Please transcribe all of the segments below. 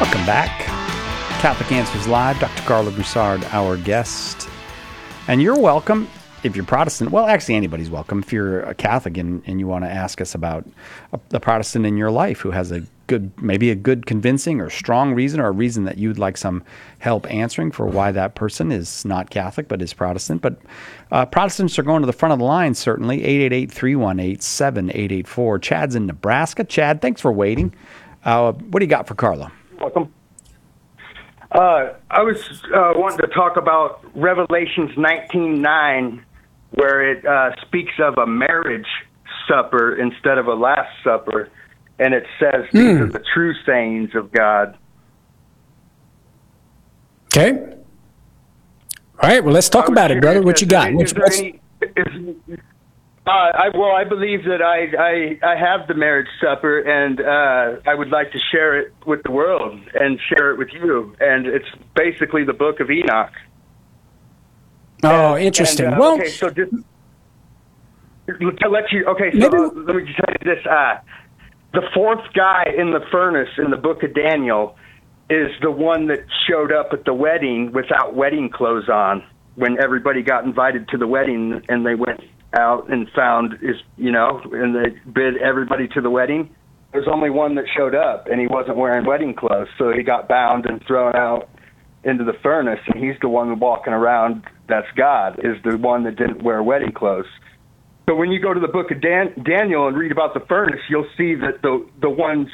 Welcome back. Catholic Answers Live. Dr. Carla Broussard, our guest. And you're welcome if you're Protestant. Well, actually, anybody's welcome. If you're a Catholic and you want to ask us about the Protestant in your life who has maybe a good convincing or strong reason, or a reason that you'd like some help answering for why that person is not Catholic but is Protestant. But Protestants are going to the front of the line, certainly. 888-318-7884. Chad's in Nebraska. Chad, thanks for waiting. What do you got for Carla? Welcome. I was wanting to talk about Revelations 19:9, where it speaks of a marriage supper instead of a Last Supper, and it says these are the true sayings of God. Okay. All right. Well, let's talk about it, brother. What you got? I believe that I have the marriage supper, and I would like to share it with the world and share it with you. And it's basically the Book of Enoch. Oh, interesting. Okay, so just to let you. Okay, so let me just tell you this: the fourth guy in the furnace in the Book of Daniel is the one that showed up at the wedding without wedding clothes on when everybody got invited to the wedding, and they went out and found and they bid everybody to the wedding. There's only one that showed up, and he wasn't wearing wedding clothes, so he got bound and thrown out into the furnace, and he's the one walking around. That's God, is the one that didn't wear wedding clothes. So when you go to the Book of Daniel and read about the furnace, you'll see that the ones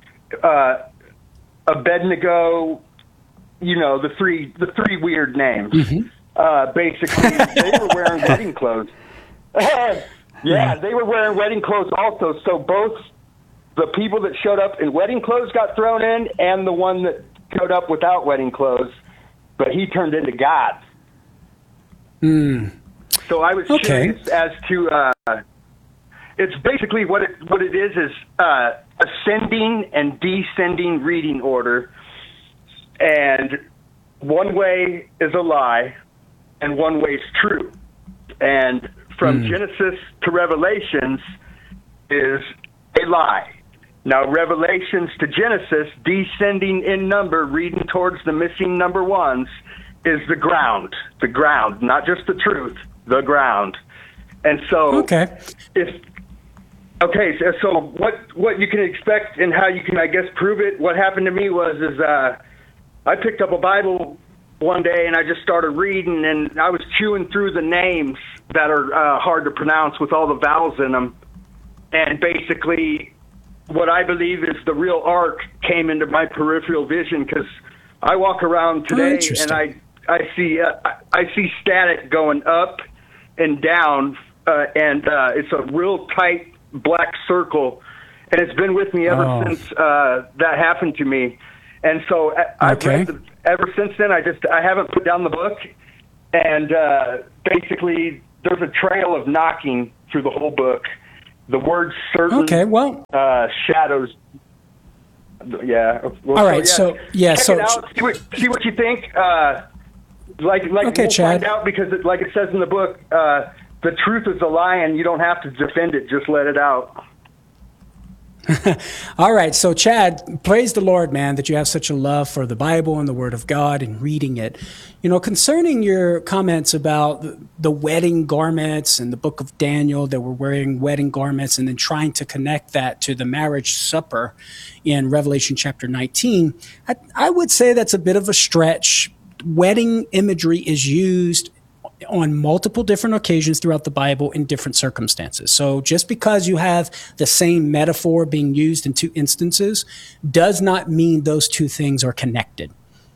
Abednego, the three weird names. Basically, they were wearing wedding clothes. Yeah, they were wearing wedding clothes also. So both the people that showed up in wedding clothes got thrown in, and the one that showed up without wedding clothes, but he turned into God. So I was curious as to it's basically what it is ascending and descending reading order, and one way is a lie, and one way is true, and from Genesis to Revelations is a lie. Now, Revelations to Genesis, descending in number, reading towards the missing number ones, is the ground, not just the truth, the ground. And so, so what you can expect and how you can, I guess, prove it, what happened to me was I picked up a Bible one day and I just started reading, and I was chewing through the names that are hard to pronounce with all the vowels in them. And basically, what I believe is the real ark came into my peripheral vision, because I walk around today and I see static going up and down, and it's a real tight black circle, and it's been with me ever since that happened to me. And so I've read ever since then. I haven't put down the book, and basically there's a trail of knocking through the whole book. The word certain shadows. Yeah. Well, all right. Check it out. See what you think. We'll Chad. find out, because like it says in the book, the truth is a lie, and you don't have to defend it. Just let it out. All right. So, Chad, praise the Lord, man, that you have such a love for the Bible and the Word of God and reading it. Concerning your comments about the wedding garments and the Book of Daniel, that were wearing wedding garments, and then trying to connect that to the marriage supper in Revelation chapter 19, I would say that's a bit of a stretch. Wedding imagery is used on multiple different occasions throughout the Bible in different circumstances. So just because you have the same metaphor being used in two instances does not mean those two things are connected.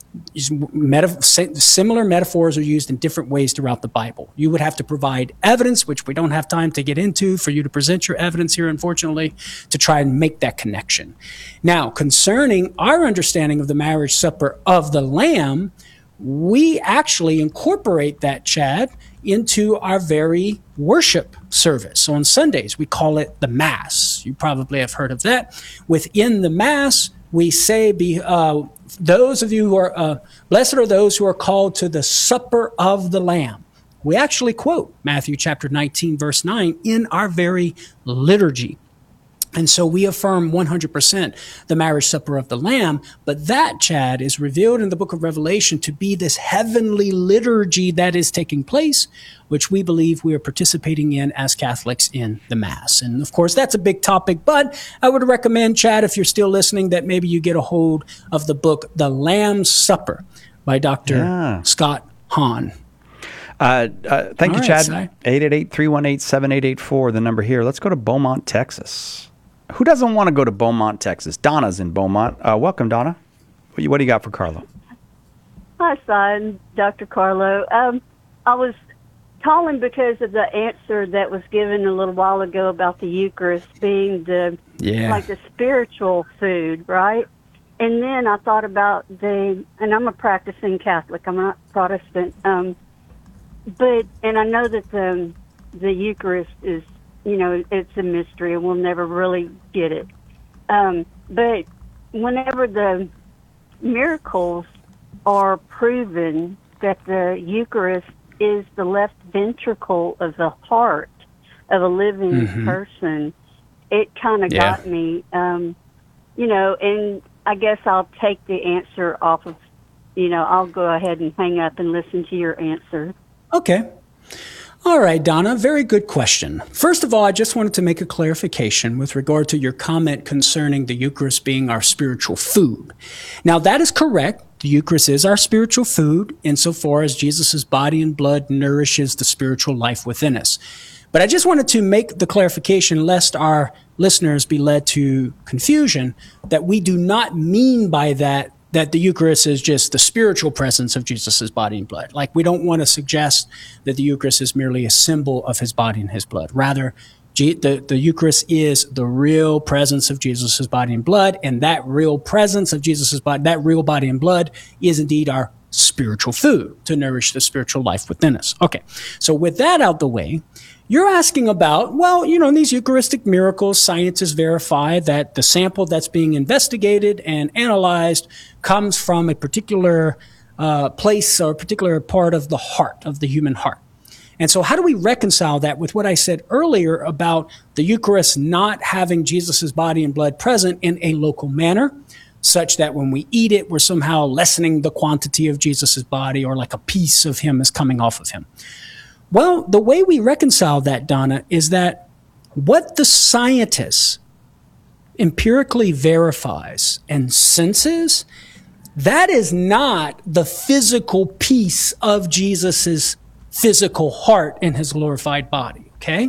Similar metaphors are used in different ways throughout the Bible. You would have to provide evidence, which we don't have time to get into for you to present your evidence here, unfortunately, to try and make that connection. Now, concerning our understanding of the marriage supper of the Lamb, we actually incorporate that, Chad, into our very worship service on Sundays. We call it the Mass. You probably have heard of that. Within the Mass, we say, those of you who are, blessed are those who are called to the supper of the Lamb. We actually quote Matthew chapter 19, verse 9 in our very liturgy. And so we affirm 100% the marriage supper of the Lamb, but that, Chad, is revealed in the book of Revelation to be this heavenly liturgy that is taking place, which we believe we are participating in as Catholics in the Mass. And of course, that's a big topic, but I would recommend, Chad, if you're still listening, that maybe you get a hold of the book, The Lamb's Supper by Dr. Scott Hahn. Thank you, Chad. 888-318-7884, the number here. Let's go to Beaumont, Texas. Who doesn't want to go to Beaumont, Texas? Donna's in Beaumont. Welcome, Donna. What do you got for Carlo? Hi, son, Dr. Carlo. I was calling because of the answer that was given a little while ago about the Eucharist being like the spiritual food, right? And then I thought about and I'm a practicing Catholic. I'm not Protestant. And I know that the Eucharist is, it's a mystery and we'll never really get it. But whenever the miracles are proven that the Eucharist is the left ventricle of the heart of a living person, it kind of got me, and I guess I'll take the answer off of, I'll go ahead and hang up and listen to your answer. Okay. All right, Donna, very good question. First of all, I just wanted to make a clarification with regard to your comment concerning the Eucharist being our spiritual food. Now, that is correct. The Eucharist is our spiritual food insofar as Jesus' body and blood nourishes the spiritual life within us. But I just wanted to make the clarification lest our listeners be led to confusion that we do not mean by that the Eucharist is just the spiritual presence of Jesus' body and blood. Like, we don't want to suggest that the Eucharist is merely a symbol of his body and his blood. Rather, the Eucharist is the real presence of Jesus' body and blood, and that real presence of Jesus' body, that real body and blood, is indeed our spiritual food to nourish the spiritual life within us. Okay, so with that out the way, you're asking about, in these Eucharistic miracles, scientists verify that the sample that's being investigated and analyzed comes from a particular place or a particular part of the heart, of the human heart. And so how do we reconcile that with what I said earlier about the Eucharist not having Jesus' body and blood present in a local manner, such that when we eat it, we're somehow lessening the quantity of Jesus' body, or like a piece of him is coming off of him? Well, the way we reconcile that, Donna, is that what the scientist empirically verifies and senses, that is not the physical piece of Jesus's physical heart in his glorified body, okay?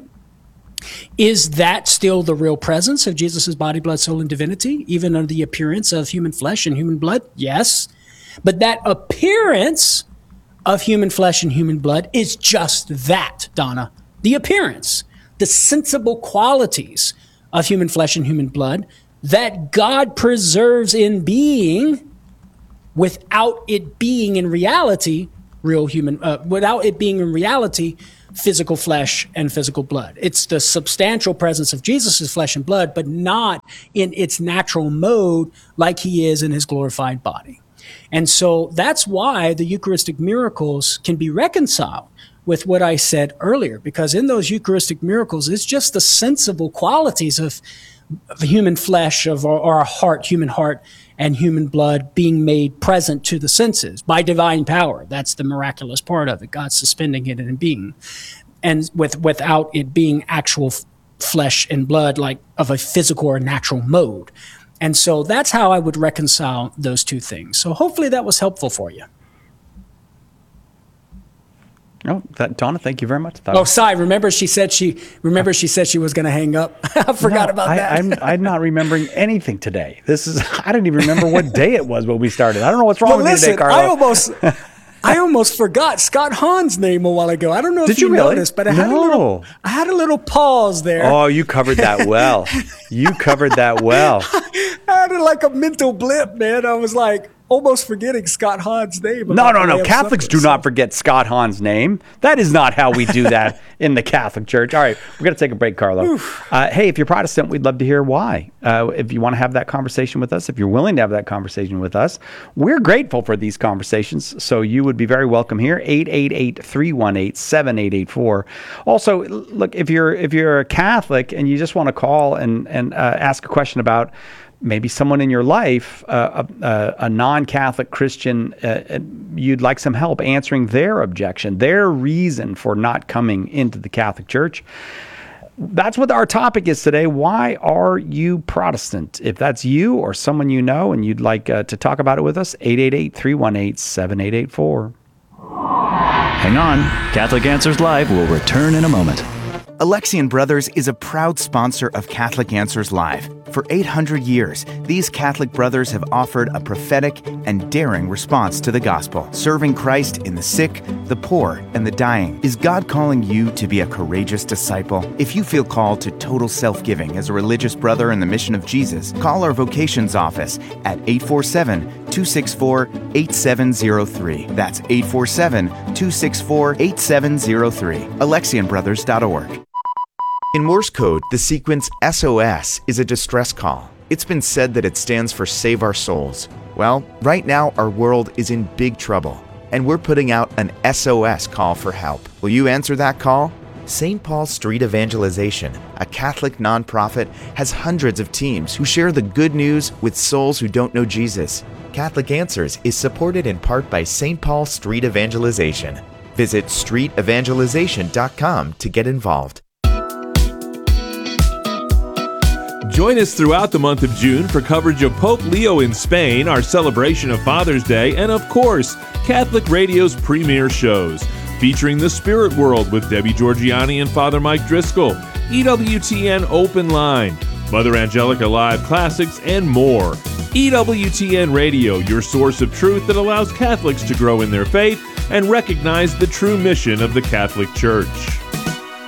Is that still the real presence of Jesus' body, blood, soul, and divinity, even under the appearance of human flesh and human blood? Yes. But that appearance of human flesh and human blood is just that, Donna. The appearance, the sensible qualities of human flesh and human blood that God preserves in being without it being in reality physical flesh and physical blood. It's the substantial presence of Jesus' flesh and blood, but not in its natural mode like he is in his glorified body. And so that's why the Eucharistic miracles can be reconciled with what I said earlier, because in those Eucharistic miracles, it's just the sensible qualities of human flesh, of our heart, human heart, and human blood being made present to the senses by divine power. That's the miraculous part of it. God suspending it in being, and without it being actual flesh and blood, like of a physical or natural mode. And so that's how I would reconcile those two things. So hopefully that was helpful for you. Oh, Donna, thank you very much. Remember she said she was going to hang up. I forgot about that. I'm not remembering anything today. I didn't even remember what day it was when we started. I don't know what's wrong with you today, Carlo. I almost forgot Scott Hahn's name a while ago. I don't know if you really noticed, but I had a little pause there. Oh, you covered that well. I had like a mental blip, man. I was like, almost forgetting Scott Hahn's name. No. Catholics do not forget Scott Hahn's name. That is not how we do that in the Catholic Church. All right, we're going to take a break, Carlo. Hey, if you're Protestant, we'd love to hear why. If you want to have that conversation with us, if you're willing to have that conversation with us, we're grateful for these conversations. So you would be very welcome here. 888-318-7884. Also, look, if you're a Catholic and you just want to call and ask a question about maybe someone in your life, a non-Catholic Christian, you'd like some help answering their objection, their reason for not coming into the Catholic Church. That's what our topic is today. Why are you Protestant? If that's you or someone you know and you'd like to talk about it with us, 888-318-7884. Hang on. Catholic Answers Live will return in a moment. Alexian Brothers is a proud sponsor of Catholic Answers Live. For 800 years, these Catholic brothers have offered a prophetic and daring response to the gospel, serving Christ in the sick, the poor, and the dying. Is God calling you to be a courageous disciple? If you feel called to total self-giving as a religious brother in the mission of Jesus, call our vocations office at 847-264-8703. That's 847-264-8703. AlexianBrothers.org. In Morse code, the sequence SOS is a distress call. It's been said that it stands for Save Our Souls. Well, right now our world is in big trouble, and we're putting out an SOS call for help. Will you answer that call? St. Paul Street Evangelization, a Catholic nonprofit, has hundreds of teams who share the good news with souls who don't know Jesus. Catholic Answers is supported in part by St. Paul Street Evangelization. Visit streetevangelization.com to get involved. Join us throughout the month of June for coverage of Pope Leo in Spain, our celebration of Father's Day, and of course, Catholic Radio's premier shows, featuring The Spirit World with Debbie Georgiani and Father Mike Driscoll, EWTN Open Line, Mother Angelica Live Classics, and more. EWTN Radio, your source of truth that allows Catholics to grow in their faith and recognize the true mission of the Catholic Church.